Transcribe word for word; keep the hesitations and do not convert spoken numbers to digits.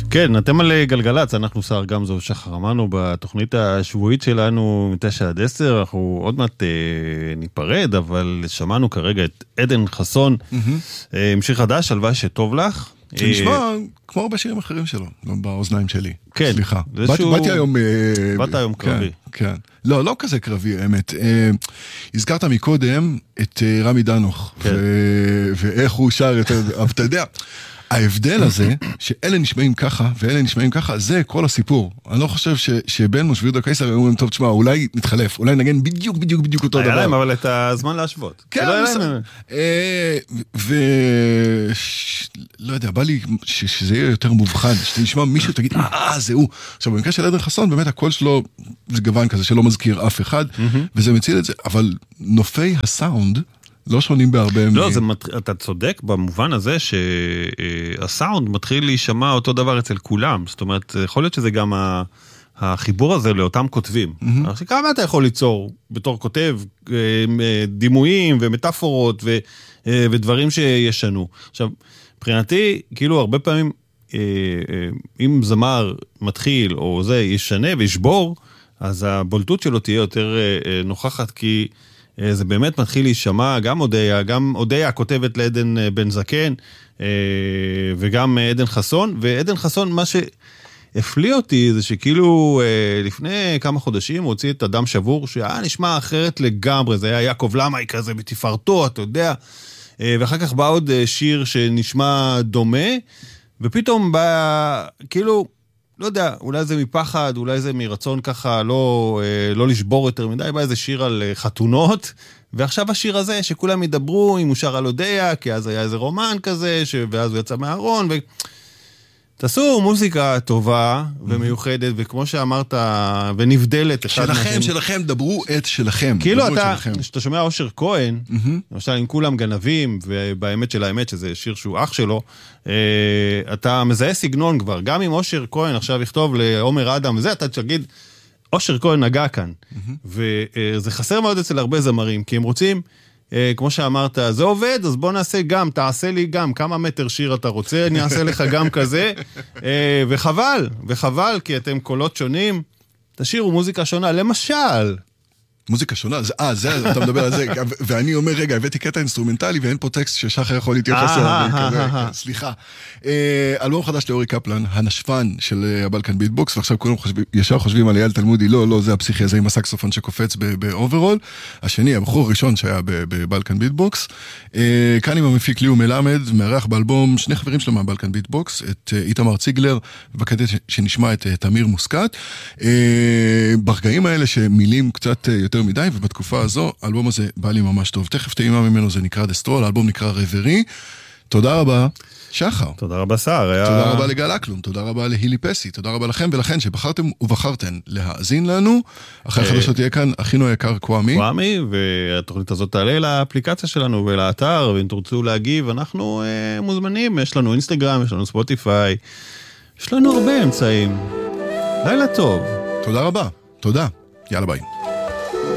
כן, אתם על גלגלץ, אנחנו שר גמזו ושחר, אמרנו בתוכנית השבועית שלנו מתשע עד עשר, אנחנו עוד מעט אה, ניפרד, אבל שמענו כרגע את עדן חסון, mm-hmm. אה, עם שיר חדש, הלוואי שטוב לך. זה נשמע אה, כמו הרבה שירים אחרים שלו, גם באוזניים שלי. כן. סליחה. באתי שהוא... היום... אה, באת היום קרבי. כן, כן. לא, לא כזה קרבי, האמת. אה, הזכרת מקודם את אה, רמי דנוך, כן. ו... ואיך הוא שר יותר, אבל אתה יודע... ההבדל הזה, שאלה נשמעים ככה, ואלה נשמעים ככה, זה כל הסיפור. אני לא חושב ש, שבן מושביר דו קייסר, אומרים, טוב, תשמע, אולי נתחלף, אולי נגן בדיוק, בדיוק, בדיוק אותו דבר. היה להם, אבל את הזמן להשוות. כן, ו... לא יודע, בא לי שזה יהיה יותר מובחן, שתשמע מישהו, תגיד, אה, זה הוא. עכשיו, במקרה של עדן חסון, באמת הקול שלו, זה גוון כזה, שלא מזכיר אף אחד, וזה מציל את זה, אבל נופי הסאונד, לא שונים בהרבה... לא, זה, אתה צודק במובן הזה שהסאונד מתחיל להישמע אותו דבר אצל כולם. זאת אומרת, יכול להיות שזה גם החיבור הזה לאותם כותבים. Mm-hmm. כמה אתה יכול ליצור בתור כותב דימויים ומטאפורות ו, ודברים שישנו. עכשיו, מבחינתי, כאילו הרבה פעמים, אם זמר מתחיל או זה ישנה וישבור, אז הבולטות שלו תהיה יותר נוכחת, כי זה באמת מתחיל להישמע, גם אודיה, גם אודיה כותבת לעדן בן זקן, וגם עדן חסון, ועדן חסון, מה שהפליא אותי, זה שכאילו לפני כמה חודשים הוא הוציא את אדם שבור, שהיה נשמע אחרת לגמרי, זה היה יעקב למאי כזה בתפארתו, אתה יודע, ואחר כך בא עוד שיר שנשמע דומה, ופתאום בא, כאילו, לא יודע, אולי זה מפחד, אולי זה מרצון ככה לא, לא לשבור יותר מדי, בא איזה שיר על חתונות, ועכשיו השיר הזה שכולם ידברו, אם הוא שר על אודיה, כי אז היה איזה רומן כזה, ש... ואז הוא יצא מהארון, ו... תעשו מוזיקה טובה ומיוחדת, וכמו שאמרת, ונבדלת. שלכם, שלכם, דברו את שלכם. כאילו אתה, שאתה שומע אושר כהן, למשל עם כולם גנבים, ובאמת של האמת, שזה שיר שהוא אח שלו, אתה מזהה סגנון כבר, גם אם אושר כהן עכשיו יכתוב לעומר אדם, וזה אתה תגיד, אושר כהן נגע כאן. וזה חסר מאוד אצל הרבה זמרים, כי הם רוצים, כמו שאמרת, זה עובד, אז בוא נעשה גם, תעשה לי גם, כמה מטר שיר אתה רוצה, אני אעשה לך גם כזה, וחבל, וחבל, כי אתם קולות שונים, תשאירו מוזיקה שונה, למשל. מוזיקה שונה, אה, זה, אתה מדבר על זה, ואני אומר, רגע, הבאתי קטע אינסטרומנטלי, ואין פה טקסט ששחר יכול להתייחס אליו, סליחה. אלבום חדש לאורי קפלן, הנשפן של הבלקן ביטבוקס, ועכשיו כולם ישר חושבים על אייל תלמודי, לא, לא, זה הפסיכי הזה עם הסקסופון שקופץ באוברול, השני, הבחור הראשון שהיה בבלקן ביטבוקס, כאן עם המפיק ליאו מלמד, מארח באלבום שני חברים שלו מהבלקן ביטבוקס, את איתמר ציגלר, ובקטע שנשמע את תמיר מוסקת, ברגעים האלה שמילים קצת יותר מדי, ובתקופה הזו, האלבום הזה בא לי ממש טוב. תכף תאימה ממנו, זה נקרא דסטרול, האלבום נקרא רברי. תודה רבה, שחר. תודה רבה, שר. היה... תודה רבה לגל אקלום, תודה רבה להילי פסי, תודה רבה לכם ולכן שבחרתם ובחרתן להאזין לנו. אחרי החדשות תהיה כאן, אחינו היקר קוואמי. קוואמי, והתוכנית הזאת תעלה לאפליקציה שלנו ולאתר, ואם תרצו להגיב, אנחנו אה, מוזמנים. יש לנו אינסטגרם, יש לנו ספוטיפיי, יש לנו הרבה אמצעים. לילה טוב. תודה רבה, תודה. יאללה ביי.